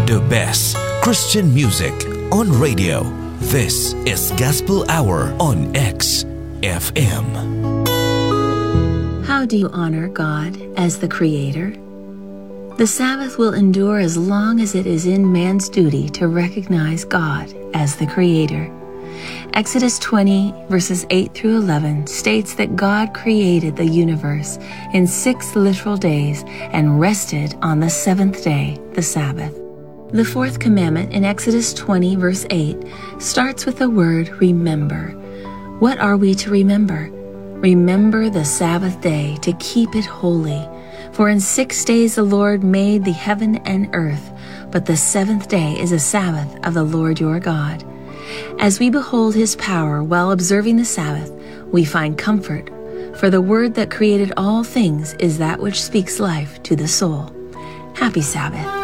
The best Christian music on radio. This is Gospel Hour on XFM. How do you honor God as the Creator? The Sabbath will endure as long as it is in man's duty to recognize God as the Creator. Exodus 20, verses 8 through 11 states that God created the universe in 6 literal days and rested on the 7th day, the Sabbath. The 4th commandment in Exodus 20, verse 8 starts with the word remember. What are we to remember? Remember the Sabbath day to keep it holy. For in 6 days the Lord made the heaven and earth, but the 7th day is a Sabbath of the Lord your God. As we behold His power while observing the Sabbath, we find comfort, for the Word that created all things is that which speaks life to the soul. Happy Sabbath.